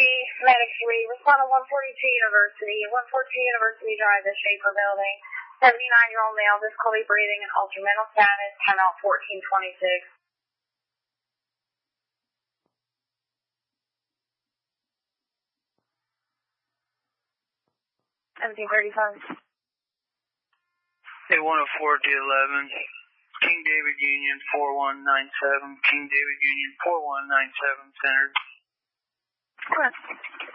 Medic 3, respond to 142 University, 142 University Drive, the Schaefer building. 79-year-old male, difficulty breathing and altered mental status, timeout 1426. 1735. A 104 D11. King David Union 4197. King David Union 4197 centered. Correct.